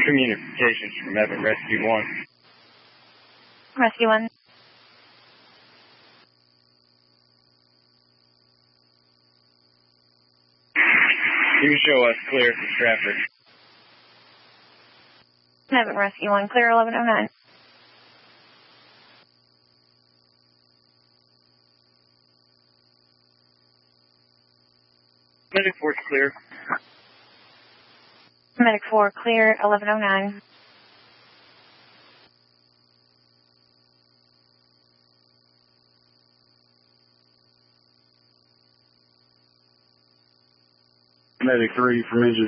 Communications from Evan Rescue 1. Rescue 1. You can show us clear from Stratford. Evan Rescue 1, clear 1109. Medic 4's clear. Medic 4, clear 1109. Medic 3 from engine